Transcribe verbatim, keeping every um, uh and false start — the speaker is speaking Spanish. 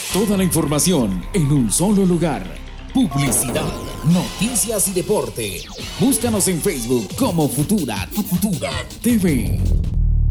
Toda la información en un solo lugar. Publicidad, noticias y deporte. Búscanos en Facebook como Futura, Futura T V.